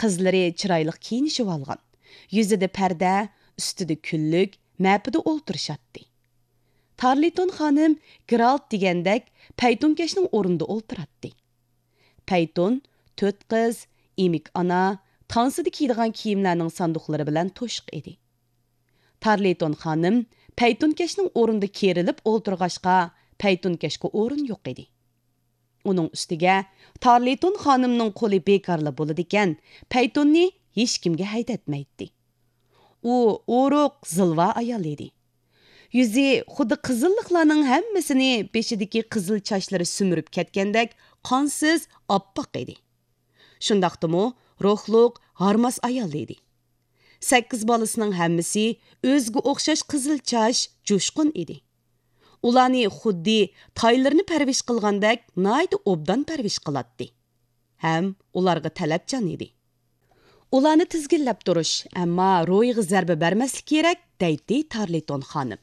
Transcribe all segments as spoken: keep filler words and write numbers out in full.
Qizlari chiroyli kiyinishib olgan. Yuzida parda, ustida kunlik, mapida o'ltirishatdi. Tarliton xonim Geralt degandek paytonkashning o'rnida o'ltiratdi. Payton to'rt qiz, emik ana, tansida kiydigan kiyimlarning sanduqlari bilan to'shiq edi. Tarliton xonim paytonkashning o'rnida kerilib o'ltirg'ashqa, paytonkashga o'rin yo'q edi. Uning ustiga Tarliton xonimning qo'li bekorli bo'ladi ekan, paytonni hech kimga haydatmaydi. U o'ruq, zilva ayol edi. Yuzi xuddi qizilliqlarning hammasini beshidagi qizil chochlari sumirib ketgandek qonsiz oppoq edi. Shundaqdimi, ruhliq, harmas ayol edi. sakkiz bolasining hammasi o'zga o'xshash qizil choch, jo'shqin edi. Ularni xuddi toylarni parvish qilgandek naydi obdan parvish qiladi. Ham ularga talabchan edi. Ularni tizginlab turish, ammo ro'yiga zarba bermaslik kerak, deydi Tarliton xonim.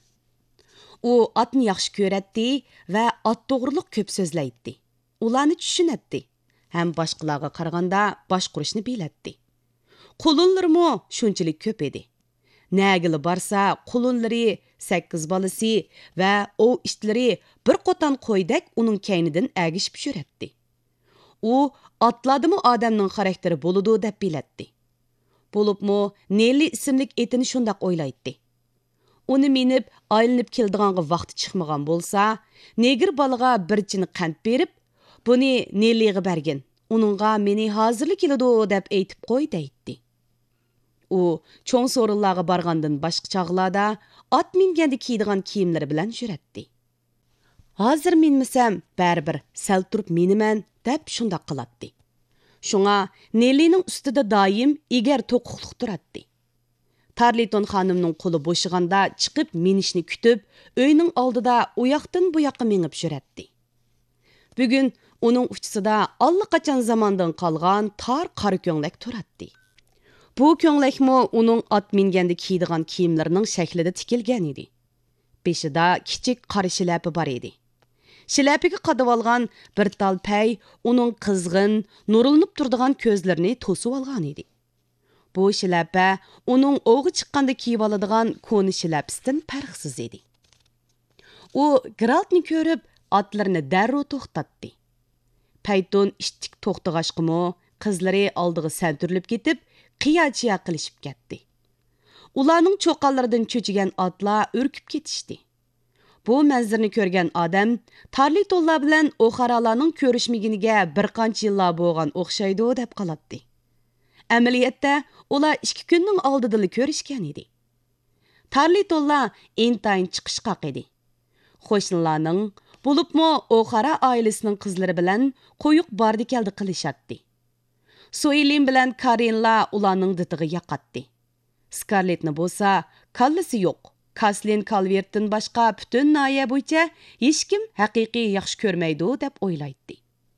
U otni yaxshi ko'radi va ot to'g'riliq ko'p so'zlaydi. Ularni tushunadi. Ham boshqalarga qaraganda boshqurishni biladi. Qulunlarimi shunchalik ko'p edi. Nagili barsa, qulunlari, sakkiz bolasi va o ishtlari bir qo'tan qo'ydak uning kaynidan agishib yuradi. U otladimi odamning xarakteri bo'ladi deb biladi. Bo'libmi, Nelli ismlik etini shundaq o'ylaydi. Uni minib, aylanib keldiganga vaqti chiqmagan bo'lsa, negir balaga bir chini qand berib, buni Nelliga bergin. Uningga meni hozirlik keladi deb aytib qo'y deydi. U cho'ng so'rinlarga borgandan boshqa chog'larda ot minganda kiydigan kiyimlari bilan yuradi. Hozir minmasam, baribir sal turib miniman deb shundoq qiladi. Shunga Nellining ustida doim egar to'qiqliq turadi. Tarliton xonimning qo'li bo'shiganda chiqib minishni kutib, uyning oldida u yoqdan bu yoqqa mingib yuradi. Bugun uning uchisida allaqachon zamondan qolgan tor qora ko'nglak turadi. Bu ko'nglakmi uning ot minganda kiydigan kiyimlarining shaklida tikilgan edi. Beshida kichik qora shilapi bor edi. Shilapiga qadab olgan bir tal pay uning qizg'in, nurlanib turadigan ko'zlarini to'sib olgan edi. Bu shilapa uning o'g'i chiqqanda kiyib oladigan ko'ni shilapisidan farqsiz edi. U Geraltni ko'rib, otlarini darrov to'xtatdi. Payton ishtik to'xtag'ashqimi, qizlari oldiga santurlib ketib, qiyachiya qilishib ketdi. Ularning cho'qanlaridan cho'chigan otlar urkib ketishdi. Bu manzarni ko'rgan odam Tarlitonlar bilan O'xaralarning ko'rishmaginiga bir qancha yillar bo'lgan o'xshaydi deb qoladi. Amaliyotda ular ikki kunning oldida ko'rishgan edi. Tarlitonlar intayin chiqishqoq edi. Qo'shnilarning, bo'libmi O'xara oilasining qizlari bilan qo'yuq bordi-keldi qilishadi. So'ylin bilan Karinlar ularning ditiga yoqadi. Scarlettni bo'lsa, kallasi yo'q. Kaslin Calvert'dan boshqa butun noya bo'yicha hech kim haqiqiy yaxshi ko'rmaydi deb o'ylaydi.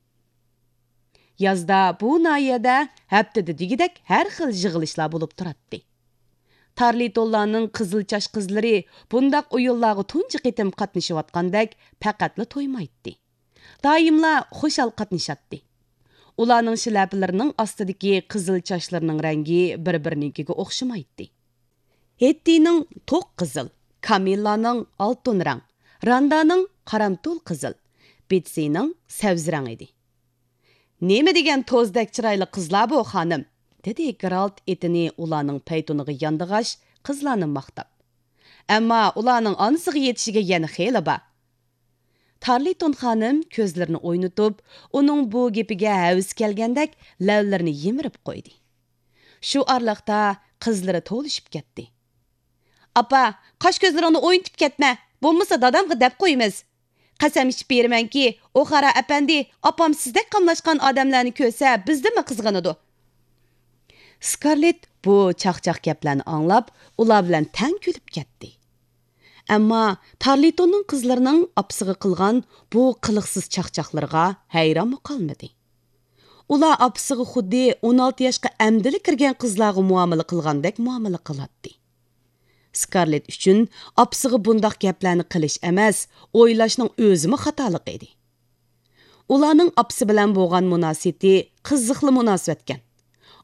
Yozda bu noyada haftada degidek har xil yig'ilishlar bo'lib turadi. Tarlitonlarning qizilchoch qizlari bundaq o'yinlarga tunji qitim qatnashayotgandek faqatla to'ymaydi. Doimla xushal qatnashadi. Ularning shilapalarining ostidagi qizil chochlarining rangi bir-birinikiga o'xshamaydi. Hettining to'q qizil, Kamillaning oltin rang, Randaning qaramtul qizil, Betsining savzrang edi. Nima degan to'zdak chiroyli qizlar bu xonim? Dedi Geralt etini ularning paytoniga yandig'ash qizlarni maqtab. Ammo ularning onasiga yetishiga yana xeyli bor. Tarliton xonim ko'zlarini o'ynatib, uning bu gapiga havas kelgandek lavlarini yimirib qo'ydi. Shu orliqda qizlari to'lishib ketdi. Apa, qosh ko'zlaringni o'yintib ketma. Bo'lmasa dadamga deb qo'ymiz. Qasam ichib beramanki, O'xara apandi, opam sizdek qamlashgan odamlarni ko'rsa, bizdimi qizg'anadi. Scarlett bu chaqchaq gaplarni anglab, ular bilan tang kulib ketdi. Ammo Tarlitonning qizlarining opsiga qilgan bu qiliqsiz chaqchaqlarga hayron qolmadi. Ular opsiga xuddi o'n olti yoshga amdili kirgan qizlarga muomala qilgandek muomala qiladi. Scarlett uchun opsiga bundaq gaplarni qilish emas, o'ylashning o'zimi xatolik edi. Ularning opsi bilan bo'lgan munosabati qiziqli munosabatgan.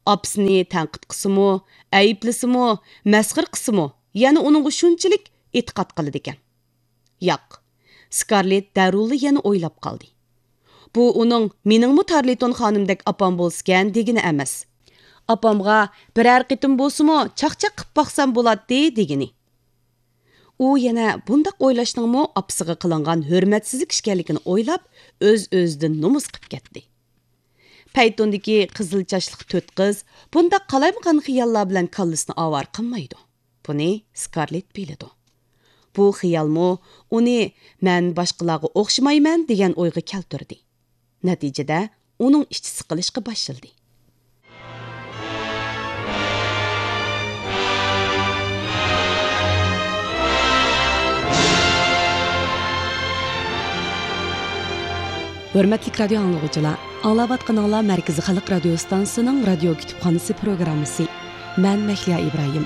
Apsini tanqid qısımı, ayıplısımı, məsxir qısımı, yəni onunğa şunçilik etiqad qiladi ekan. Yo'q. Scarlett darulli yana o'ylab qoldi. Bu uning meningmi Tarleton xonimdek apam bo'lsgan degini emas. Apamga birər qitim bo'lsimi chaqchaq qilib baqsam bo'ladi degini. U yana bundaq o'ylashningmi apsiga qilingan hurmatsizlik ishkanligini o'ylab, o'z-o'zidan numus qilib ketdi. Paytondagi qizil chashliq to'rt qiz bundaq qalaymagan xiyollar bilan kallasini avar qilmaydi. Buni Scarlett biladi. Bu xiyolmi uni men boshqalarga o'xshamayman degan o'yga keltirdi. Natijada uning ichi siqilishga boshladi. Hörmətli radio anlıqçılar, anlavatqanlar Mərkəzi Xalq Radio Stansiyasının radio kütüpxanası proqramısı. Mən Məhliya İbrahim.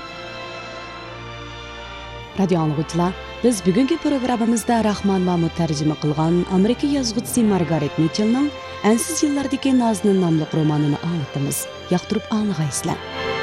Radio anlıqçılar, biz bugünkü proqramımızda Rahman Mahmud tərcümə qılğan Amerika yazğıçısı Margaret Mitchell'ның Ensiz yıllardaki Nazının namlıq romanını anlatımız. Yaqtırıb anlığaysızlar.